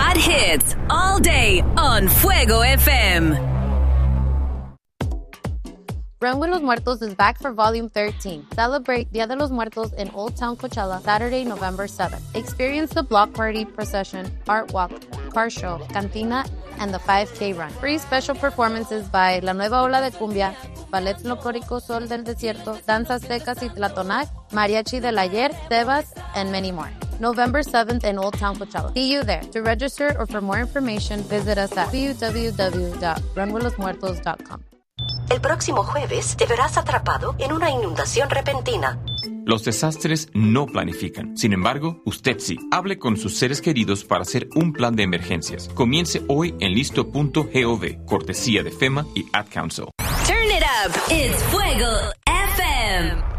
hot hits all day on Fuego FM. Run with Los Muertos is back for Volume 13. Celebrate Dia de los Muertos in Old Town Coachella, Saturday, November 7th. Experience the block party, procession, art walk, car show, cantina, and the 5K run. Free special performances by La Nueva Ola de Cumbia, Ballet Folclórico Sol del Desierto, Danzas Tecas y Tlatonac, Mariachi del Ayer, Tebas, and many more. November 7th in Old Town Coachella. See you there. To register or for more information, visit us at www.runwithlosmuertos.com. El próximo jueves te verás atrapado en una inundación repentina. Los desastres no planifican. Sin embargo, usted sí. Hable con sus seres queridos para hacer un plan de emergencias. Comience hoy en listo.gov, cortesía de FEMA y Ad Council. Turn it up. It's Fuego FM.